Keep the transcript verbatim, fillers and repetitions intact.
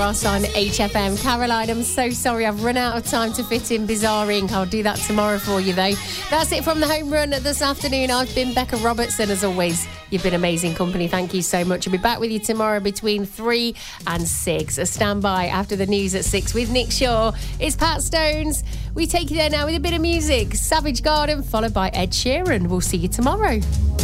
Ross on H F M. Caroline, I'm so sorry I've run out of time to fit in Bizarre Ink. I'll do that tomorrow for you, though. That's it from the home run this afternoon. I've been Becca Robertson. As always, you've been amazing company. Thank you so much. I'll be back with you tomorrow between three and six. A standby after the news at six with Nick Shaw. It's Pat Stones. We take you there now with a bit of music. Savage Garden, followed by Ed Sheeran. We'll see you tomorrow.